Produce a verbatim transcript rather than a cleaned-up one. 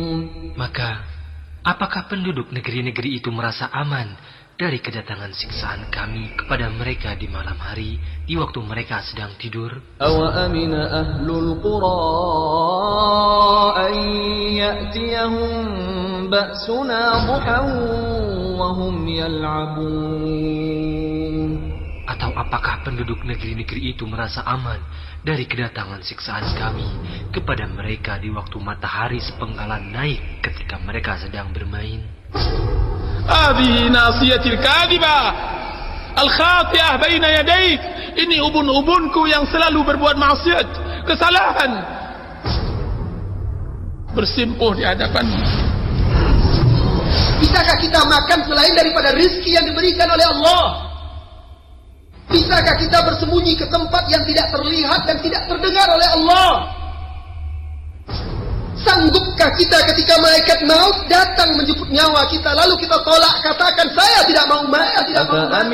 Maka, apakah penduduk negeri-negeri itu merasa aman dari kedatangan siksaan kami kepada mereka di malam hari, di waktu mereka sedang tidur? أَوَأَمِنَ أَهْلُ الْقُرَىٰ أَن يَأْتِيَهُم بَأْسُنَا ضُحًى وَهُمْ يَلْعَبُونَ. Atau apakah penduduk negeri-negeri itu merasa aman dari kedatangan siksaan kami kepada mereka di waktu matahari sepenggalan naik ketika mereka sedang bermain? هذه ناصيتي الكاذبة الخاطئة بين يديك. Ini ubun-ubunku yang selalu berbuat maksiat, kesalahan, bersimpuh di hadapanmu. Bisakah kita makan selain daripada rezeki yang diberikan oleh Allah? Bisakah kita bersembunyi ke tempat yang tidak terlihat dan tidak terdengar oleh Allah? Sanggupkah kita ketika malaikat maut datang menjemput nyawa kita, lalu kita tolak, katakan saya tidak mau, saya tidak mau.